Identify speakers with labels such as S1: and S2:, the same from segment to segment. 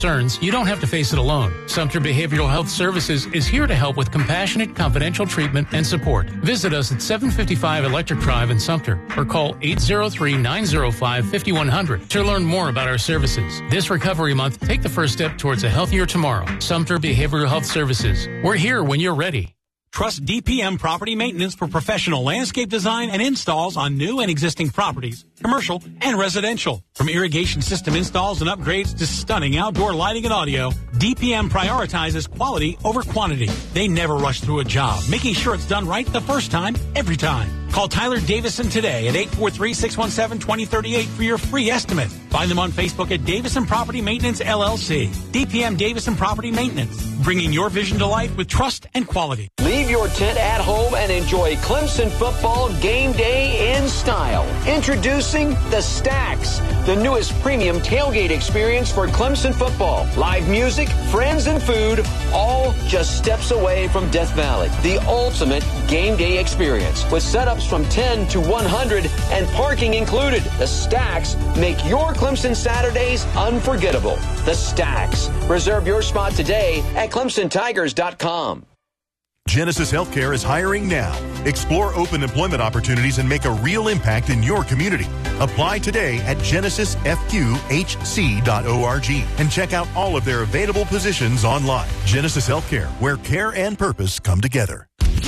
S1: concerns, you don't have to face it alone. Sumter Behavioral Health Services is here to help with compassionate, confidential treatment and support. Visit us at 755 Electric Drive in Sumter or call 803-905-5100 to learn more about our services. This Recovery Month, take the first step towards a healthier tomorrow. Sumter Behavioral Health Services. We're here when you're ready.
S2: Trust DPM Property Maintenance for professional landscape design and installs on new and existing properties, commercial and residential. From irrigation system installs and upgrades to stunning outdoor lighting and audio, DPM prioritizes quality over quantity. They never rush through a job, making sure it's done right the first time, every time. Call Tyler Davison today at 843-617-2038 for your free estimate. Find them on Facebook at Davison Property Maintenance, LLC. DPM Davison Property Maintenance, bringing your vision to life with trust and quality.
S3: Leave your tent at home and enjoy Clemson football game day in style. Introducing the Stacks, the newest premium tailgate experience for Clemson football. Live music, friends, and food, all just steps away from Death Valley. The ultimate game day experience with setups from 10 to 100 and parking included. The Stacks make your Clemson Saturdays unforgettable. The Stacks. Reserve your spot today at ClemsonTigers.com.
S4: Genesis Healthcare is hiring now. Explore open employment opportunities and make a real impact in your community. Apply today at genesisfqhc.org and check out all of their available positions online. Genesis Healthcare, where care and purpose come together.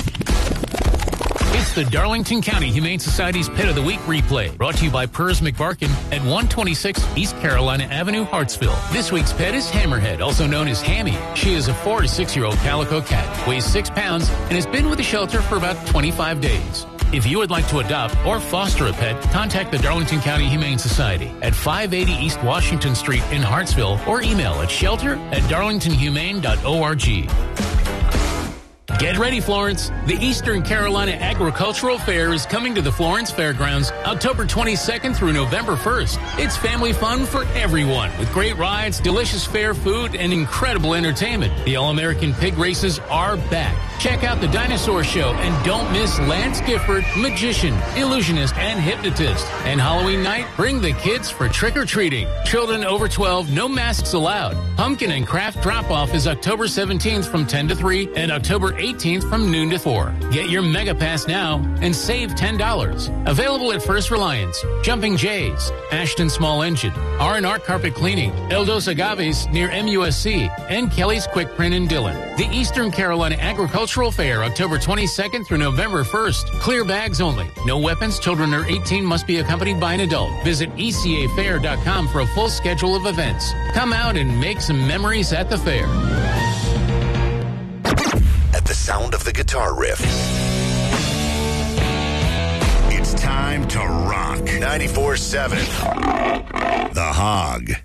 S1: It's the Darlington County Humane Society's Pet of the Week replay, brought to you by Pers McBarkin at 126 East Carolina Avenue, Hartsville. This week's pet is Hammerhead, also known as Hammy. She is a 4 to 6-year-old calico cat, weighs 6 pounds, and has been with the shelter for about 25 days. If you would like to adopt or foster a pet, contact the Darlington County Humane Society at 580 East Washington Street in Hartsville or email at shelter@darlingtonhumane.org. Get ready, Florence. The Eastern Carolina Agricultural Fair is coming to the Florence Fairgrounds October 22nd through November 1st. It's family fun for everyone with great rides, delicious fair food, and incredible entertainment. The All-American Pig Races are back. Check out the Dinosaur Show and don't miss Lance Gifford, magician, illusionist, and hypnotist. And Halloween night, bring the kids for trick-or-treating. Children over 12, no masks allowed. Pumpkin and Craft Drop-Off is October 17th from 10 to 3 and October 18th from noon to 4. Get your Mega Pass now and save $10. Available at First Reliance, Jumping Jays, Ashton Small Engine, R&R Carpet Cleaning, El Dos Agaves near MUSC, and Kelly's Quick Print in Dillon. The Eastern Carolina Agricultural Fair, October 22nd through November 1st. Clear bags only. No weapons. Children under 18 must be accompanied by an adult. Visit ecafair.com for a full schedule of events. Come out and make some memories at the fair.
S5: At the sound of the guitar riff, it's time to rock. 94.7 The Hog.